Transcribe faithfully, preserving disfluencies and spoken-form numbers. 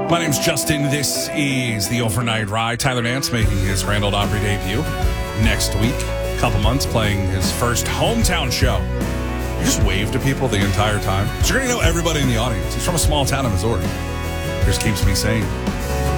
My name's Justin. This is the Overnight Ride. Tyler Nance making his Grand Ole Opry debut next week. A couple months playing his first hometown show. You just wave to people the entire time. So you're going to know everybody in the audience. He's from a small town in Missouri. Just keeps me sane.